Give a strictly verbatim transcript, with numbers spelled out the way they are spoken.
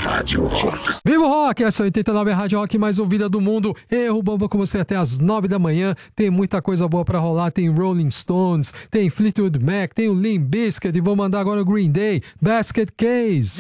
Rádio Rock. Viva o Rock! Essa é a oitenta e nove Rádio Rock, mais ouvida do mundo. Erro Bomba com você até as nove da manhã. Tem muita coisa boa pra rolar. Tem Rolling Stones, tem Fleetwood Mac, tem o Limp Bizkit e vou mandar agora o Green Day, Basket Case.